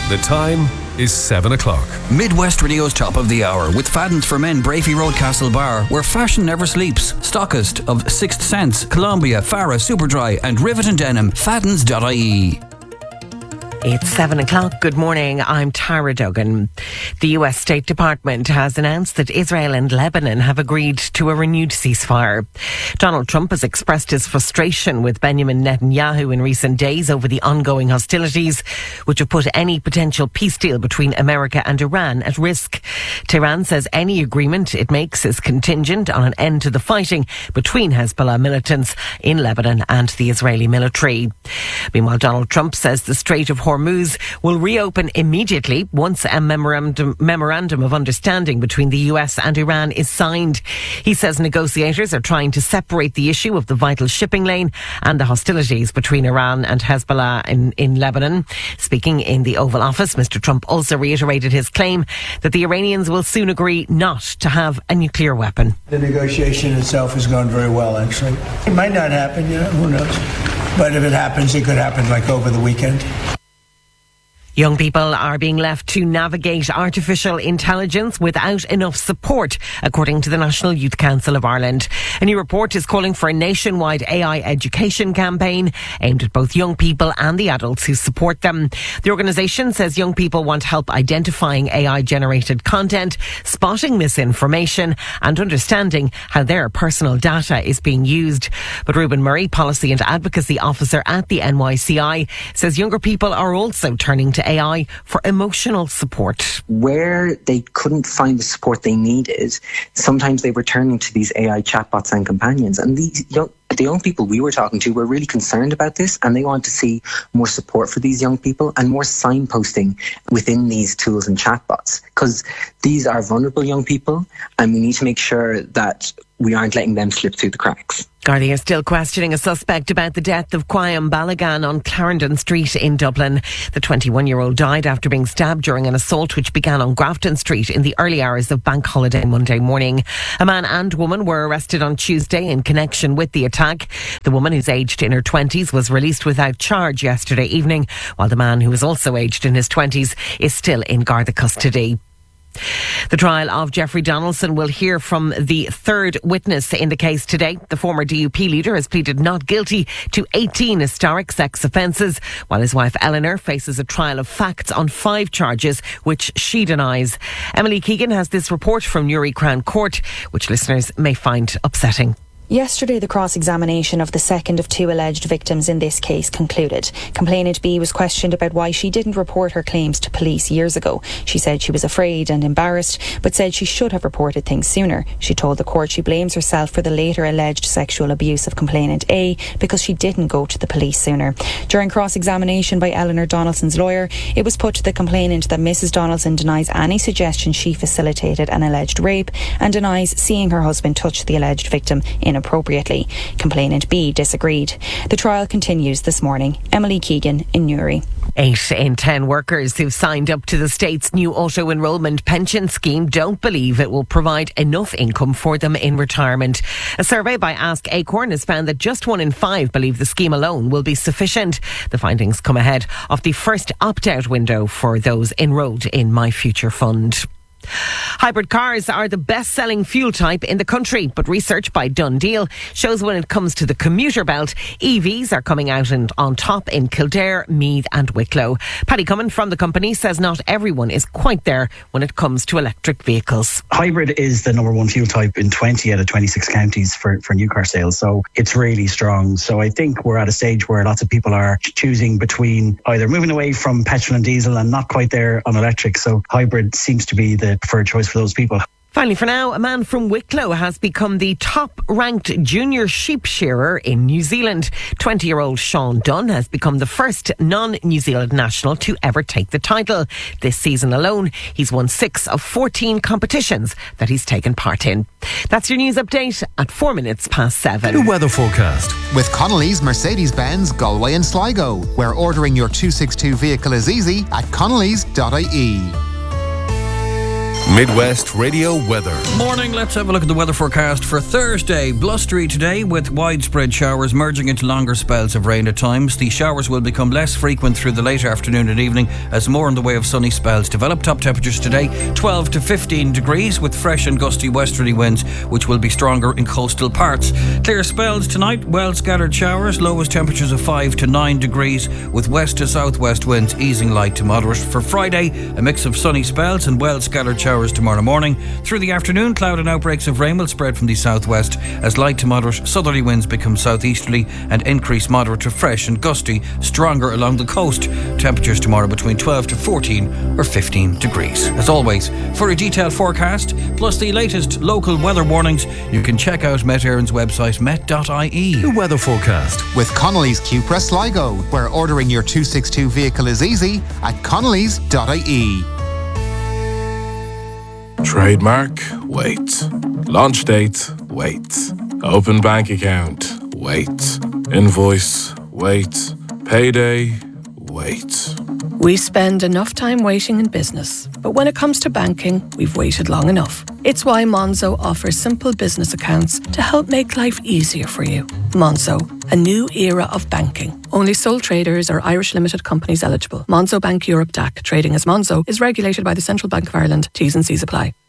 The time is 7 o'clock. Midwest Radio's top of the hour with Fadden's for Men, Brafey Road, Castlebar, where fashion never sleeps. Stockist of Sixth Sense, Columbia, Farah, Superdry and Rivet and Denim. Faddens.ie. It's 7 o'clock. Good morning. I'm Tara Duggan. The US State Department has announced that Israel and Lebanon have agreed to a renewed ceasefire. Donald Trump has expressed his frustration with Benjamin Netanyahu in recent days over the ongoing hostilities, which have put any potential peace deal between America and Iran at risk. Tehran says any agreement it makes is contingent on an end to the fighting between Hezbollah militants in Lebanon and the Israeli military. Meanwhile, Donald Trump says the Strait of Hormuz will reopen immediately once a memorandum of understanding between the US and Iran is signed. He says negotiators are trying to separate the issue of the vital shipping lane and the hostilities between Iran and Hezbollah in Lebanon. Speaking in the Oval Office, Mr. Trump also reiterated his claim that the Iranians will soon agree not to have a nuclear weapon. The negotiation itself has gone very well, actually. It might not happen, who knows? But if it happens, it could happen like over the weekend. Young people are being left to navigate artificial intelligence without enough support, according to the National Youth Council of Ireland. A new report is calling for a nationwide AI education campaign aimed at both young people and the adults who support them. The organisation says young people want help identifying AI-generated content, spotting misinformation and understanding how their personal data is being used. But Reuben Murray, Policy and Advocacy Officer at the NYCI, says younger people are also turning to AI for emotional support. Where they couldn't find the support they needed, sometimes they were turning to these AI chatbots and companions. And the young people we were talking to were really concerned about this, and they want to see more support for these young people and more signposting within these tools and chatbots, because these are vulnerable young people and we need to make sure that we aren't letting them slip through the cracks. Gardaí are still questioning a suspect about the death of Quayam Balagan on Clarendon Street in Dublin. The 21-year-old died after being stabbed during an assault which began on Grafton Street in the early hours of Bank Holiday Monday morning. A man and woman were arrested on Tuesday in connection with the attack. The woman, who's aged in her 20s, was released without charge yesterday evening, while the man, who is also aged in his 20s, is still in Garda custody. The trial of Jeffrey Donaldson will hear from the third witness in the case today. The former DUP leader has pleaded not guilty to 18 historic sex offences, while his wife Eleanor faces a trial of facts on 5 charges which she denies. Emily Keegan has this report from Newry Crown Court, which listeners may find upsetting. Yesterday, the cross-examination of the second of 2 alleged victims in this case concluded. Complainant B was questioned about why she didn't report her claims to police years ago. She said she was afraid and embarrassed, but said she should have reported things sooner. She told the court she blames herself for the later alleged sexual abuse of complainant A because she didn't go to the police sooner. During cross-examination by Eleanor Donaldson's lawyer, it was put to the complainant that Mrs. Donaldson denies any suggestion she facilitated an alleged rape and denies seeing her husband touch the alleged victim inappropriately. Complainant B disagreed. The trial continues this morning. Emily Keegan in Newry. 8 in 10 workers who've signed up to the state's new auto-enrolment pension scheme don't believe it will provide enough income for them in retirement. A survey by Ask Acorn has found that just 1 in 5 believe the scheme alone will be sufficient. The findings come ahead of the first opt-out window for those enrolled in My Future Fund. Hybrid cars are the best-selling fuel type in the country, but research by Dundee shows when it comes to the commuter belt, EVs are coming out and on top in Kildare, Meath and Wicklow. Paddy Cummin from the company says not everyone is quite there when it comes to electric vehicles. Hybrid is the number one fuel type in 20 out of 26 counties for new car sales, so it's really strong. So I think we're at a stage where lots of people are choosing between either moving away from petrol and diesel and not quite there on electric, so hybrid seems to be the preferred choice for those people. Finally, for now, a man from Wicklow has become the top-ranked junior sheep shearer in New Zealand. 20-year-old Sean Dunn has become the first non-New Zealand national to ever take the title. This season alone, he's won 6 of 14 competitions that he's taken part in. That's your news update at 4 minutes past 7. The weather forecast. With Connolly's Mercedes-Benz, Galway and Sligo, where ordering your 262 vehicle is easy at connellys.ie. Midwest Radio Weather. Morning, let's have a look at the weather forecast for Thursday. Blustery today with widespread showers merging into longer spells of rain at times. The showers will become less frequent through the late afternoon and evening as more in the way of sunny spells develop. Top temperatures today 12 to 15 degrees with fresh and gusty westerly winds, which will be stronger in coastal parts. Clear spells tonight, well scattered showers, lowest temperatures of 5 to 9 degrees with west to southwest winds easing light to moderate. For Friday, a mix of sunny spells and well scattered showers tomorrow morning. Through the afternoon, cloud and outbreaks of rain will spread from the southwest as light to moderate southerly winds become southeasterly and increase moderate to fresh and gusty, stronger along the coast. Temperatures tomorrow between 12 to 14 or 15 degrees. As always, for a detailed forecast plus the latest local weather warnings, you can check out Met Éireann's website met.ie. The weather forecast with Connolly's Cupra Sligo, where ordering your 262 vehicle is easy at connellys.ie. Trademark, wait. Launch date, wait. Open bank account, wait. Invoice, wait. Payday, wait. We spend enough time waiting in business, but when it comes to banking, we've waited long enough. It's why Monzo offers simple business accounts to help make life easier for you. Monzo, a new era of banking. Only sole traders or Irish limited companies eligible. Monzo Bank Europe DAC, trading as Monzo, is regulated by the Central Bank of Ireland. T's and C's apply.